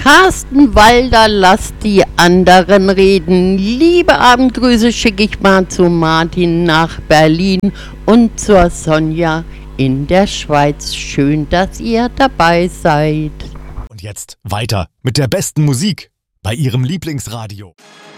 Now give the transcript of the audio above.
Carsten Walder, lasst die anderen reden. Liebe Abendgrüße schicke ich mal zu Martin nach Berlin und zur Sonja in der Schweiz. Schön, dass ihr dabei seid. Und jetzt weiter mit der besten Musik bei Ihrem Lieblingsradio.